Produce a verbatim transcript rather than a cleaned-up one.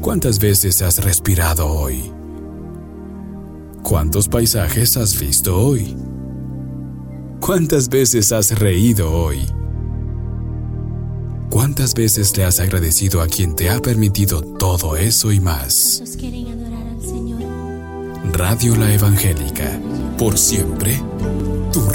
¿Cuántas veces has respirado hoy? ¿Cuántos paisajes has visto hoy? ¿Cuántas veces has reído hoy? ¿Cuántas veces le has agradecido a quien te ha permitido todo eso y más? ¿Cuántos quieren adorar al Señor? Radio La Evangélica, por siempre, tu